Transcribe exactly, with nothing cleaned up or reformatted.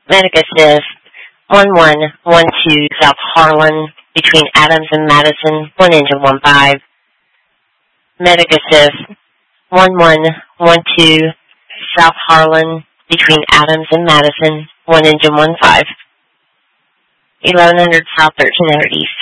Medic Assist, one one one two South Harlan, between Adams and Madison, one engine one five. Medic Assist, one one one two South Harlan, between Adams and Madison, one engine one five. eleven hundred South, thirteen hundred East.